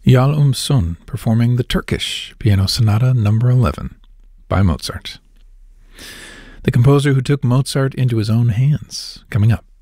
Yal Sun performing the Turkish Piano Sonata No. 11 by Mozart. The composer who took Mozart into his own hands, coming up